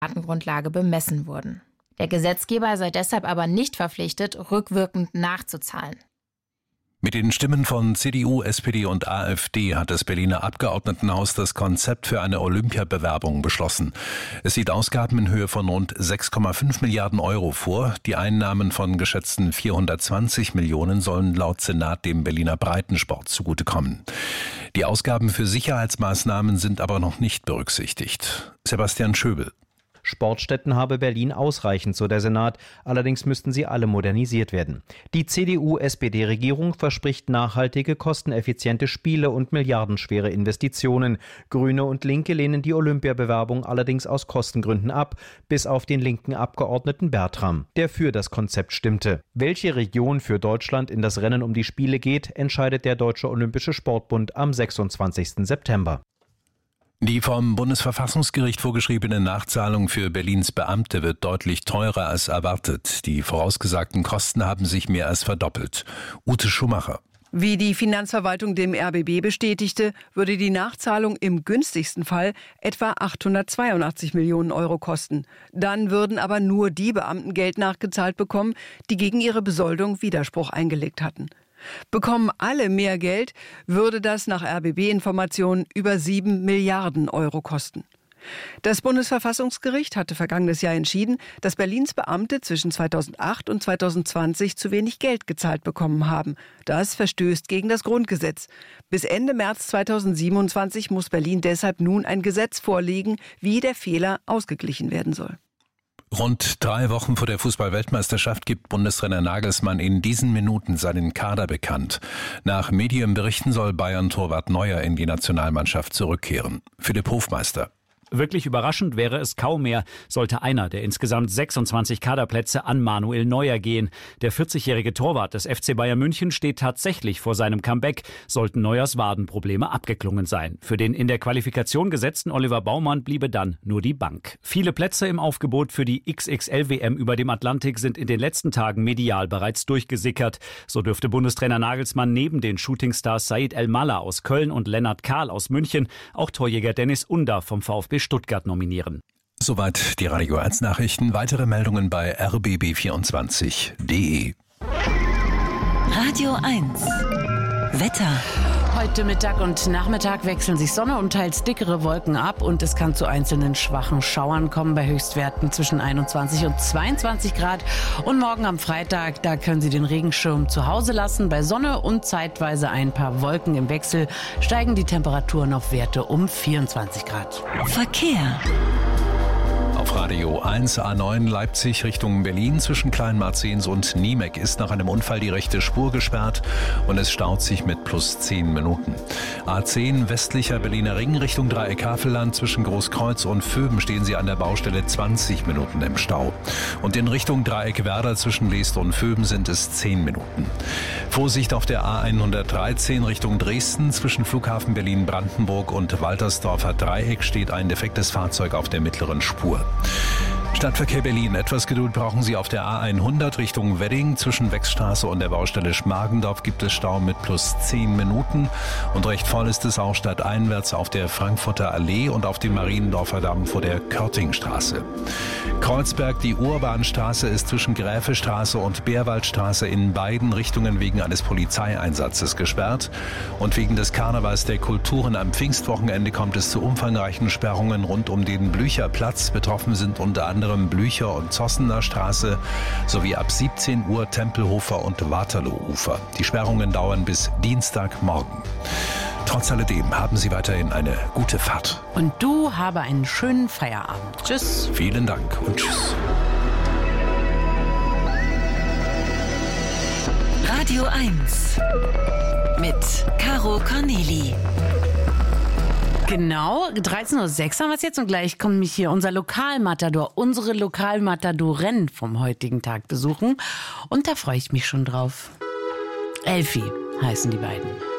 Datengrundlage bemessen wurden. Der Gesetzgeber sei deshalb aber nicht verpflichtet, rückwirkend nachzuzahlen. Mit den Stimmen von CDU, SPD und AfD hat das Berliner Abgeordnetenhaus das Konzept für eine Olympiabewerbung beschlossen. Es sieht Ausgaben in Höhe von rund 6,5 Milliarden Euro vor. Die Einnahmen von geschätzten 420 Millionen sollen laut Senat dem Berliner Breitensport zugutekommen. Die Ausgaben für Sicherheitsmaßnahmen sind aber noch nicht berücksichtigt. Sebastian Schöbel. Sportstätten habe Berlin ausreichend, so der Senat. Allerdings müssten sie alle modernisiert werden. Die CDU-SPD-Regierung verspricht nachhaltige, kosteneffiziente Spiele und milliardenschwere Investitionen. Grüne und Linke lehnen die Olympiabewerbung allerdings aus Kostengründen ab, bis auf den linken Abgeordneten Bertram, der für das Konzept stimmte. Welche Region für Deutschland in das Rennen um die Spiele geht, entscheidet der Deutsche Olympische Sportbund am 26. September. Die vom Bundesverfassungsgericht vorgeschriebene Nachzahlung für Berlins Beamte wird deutlich teurer als erwartet. Die vorausgesagten Kosten haben sich mehr als verdoppelt. Ute Schumacher. Wie die Finanzverwaltung dem RBB bestätigte, würde die Nachzahlung im günstigsten Fall etwa 882 Millionen Euro kosten. Dann würden aber nur die Beamten Geld nachgezahlt bekommen, die gegen ihre Besoldung Widerspruch eingelegt hatten. Bekommen alle mehr Geld, würde das nach RBB-Informationen über 7 Milliarden Euro kosten. Das Bundesverfassungsgericht hatte vergangenes Jahr entschieden, dass Berlins Beamte zwischen 2008 und 2020 zu wenig Geld gezahlt bekommen haben. Das verstößt gegen das Grundgesetz. Bis Ende März 2027 muss Berlin deshalb nun ein Gesetz vorlegen, wie der Fehler ausgeglichen werden soll. Rund 3 Wochen vor der Fußball-Weltmeisterschaft gibt Bundestrainer Nagelsmann in diesen Minuten seinen Kader bekannt. Nach Medienberichten soll Bayern-Torwart Neuer in die Nationalmannschaft zurückkehren. Philipp Hofmeister. Wirklich überraschend wäre es kaum mehr, sollte einer der insgesamt 26 Kaderplätze an Manuel Neuer gehen. Der 40-jährige Torwart des FC Bayern München steht tatsächlich vor seinem Comeback, sollten Neuers Wadenprobleme abgeklungen sein. Für den in der Qualifikation gesetzten Oliver Baumann bliebe dann nur die Bank. Viele Plätze im Aufgebot für die XXL-WM über dem Atlantik sind in den letzten Tagen medial bereits durchgesickert. So dürfte Bundestrainer Nagelsmann neben den Shootingstars Said El-Mallah aus Köln und Lennart Kahl aus München auch Torjäger Dennis Undav vom VfB Stuttgart nominieren. Soweit die Radio 1 Nachrichten. Weitere Meldungen bei rbb24.de. Radio 1 Wetter. Heute Mittag und Nachmittag wechseln sich Sonne und teils dickere Wolken ab und es kann zu einzelnen schwachen Schauern kommen bei Höchstwerten zwischen 21 und 22 Grad. Und morgen am Freitag, da können Sie den Regenschirm zu Hause lassen. Bei Sonne und zeitweise ein paar Wolken im Wechsel steigen die Temperaturen auf Werte um 24 Grad. Verkehr. Auf Radio 1 A9 Leipzig Richtung Berlin zwischen Kleinmarzens und Niemek ist nach einem Unfall die rechte Spur gesperrt und es staut sich mit plus 10 Minuten. A10 westlicher Berliner Ring Richtung Dreieck Havelland zwischen Großkreuz und Vöben stehen Sie an der Baustelle 20 Minuten im Stau. Und in Richtung Dreieck Werder zwischen Leest und Vöben sind es 10 Minuten. Vorsicht auf der A113 Richtung Dresden zwischen Flughafen Berlin-Brandenburg und Waltersdorfer Dreieck steht ein defektes Fahrzeug auf der mittleren Spur. Stadtverkehr Berlin. Etwas Geduld brauchen Sie auf der A100 Richtung Wedding. Zwischen Wechstraße und der Baustelle Schmargendorf gibt es Stau mit plus 10 Minuten. Und recht voll ist es auch stadteinwärts auf der Frankfurter Allee und auf dem Mariendorfer Damm vor der Körtingstraße. Kreuzberg, die Urbanstraße ist zwischen Gräfestraße und Bärwaldstraße in beiden Richtungen wegen eines Polizeieinsatzes gesperrt. Und wegen des Karnevals der Kulturen am Pfingstwochenende kommt es zu umfangreichen Sperrungen rund um den Blücherplatz. Betroffen sind unter anderem Blücher- und Zossener Straße sowie ab 17 Uhr Tempelhofer und Waterloo-Ufer. Die Sperrungen dauern bis Dienstagmorgen. Trotz alledem haben Sie weiterhin eine gute Fahrt. Und du habe einen schönen Feierabend. Tschüss. Vielen Dank und tschüss. Radio 1 mit Caro Corneli. Genau, 13.06 Uhr haben wir es jetzt und gleich kommt mich hier unser Lokalmatador, unsere Lokalmatadoren vom heutigen Tag besuchen und da freue ich mich schon drauf. Elfi heißen die beiden.